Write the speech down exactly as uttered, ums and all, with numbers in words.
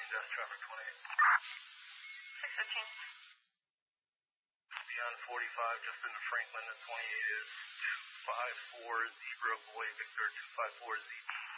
suggest traffic twenty-eight. six fifteen. Beyond forty-five, just into Franklin, at twenty-eight is two five four zero, Boy Victor, two five four Z.